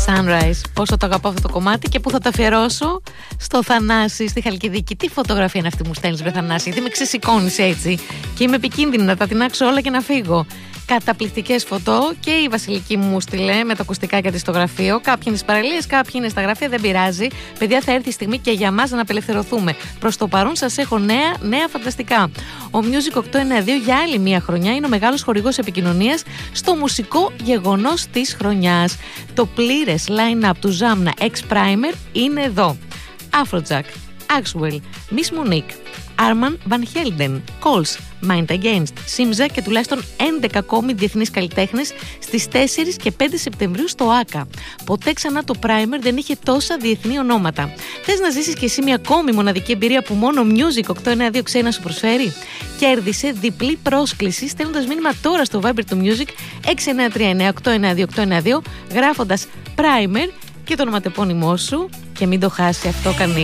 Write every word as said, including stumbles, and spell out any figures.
Sunrise. Πόσο το αγαπάω αυτό το κομμάτι και πού θα το αφιερώσω? Στο Θανάση, στη Χαλκιδική. Τι φωτογραφία είναι αυτή που μου στέλνεις, βρε Θανάση? Γιατί με ξεσηκώνεις έτσι και είμαι επικίνδυνη να τα τεινάξω όλα και να φύγω. Καταπληκτικές φωτό και η Βασιλική μου στείλε με τα ακουστικά και στο γραφείο. Κάποιοι είναι στις παραλίες, κάποιοι είναι στα γραφεία, δεν πειράζει. Παιδιά, θα έρθει η στιγμή και για μας να απελευθερωθούμε. Προς το παρόν σας έχω νέα, νέα φανταστικά. Ο Music οκτακόσια ενενήντα δύο για άλλη μία χρονιά είναι ο μεγάλος χορηγός επικοινωνίας στο μουσικό γεγονός της χρονιάς. Το πλήρες line-up του Zamna X Primer είναι εδώ. Afrojack, Axwell, Miss Monique, Arman Van Helden, Coles, Mind Against, Simza και τουλάχιστον έντεκα ακόμη διεθνείς καλλιτέχνες στις τέσσερις και πέντε Σεπτεμβρίου στο ΆΚΑ. Ποτέ ξανά το Primer δεν είχε τόσα διεθνή ονόματα. Θες να ζήσεις και εσύ μια ακόμη μοναδική εμπειρία που μόνο Music οκτακόσια ενενήντα δύο ξέρει να σου προσφέρει? Κέρδισε διπλή πρόσκληση στέλνοντας μήνυμα τώρα στο Viber του Music έξι εννιά τρία εννιά οκτώ εννιά δύο οκτώ εννιά δύο γράφοντας Primer και το ονοματεπώνυμό σου και μην το χάσει αυτό κανείς.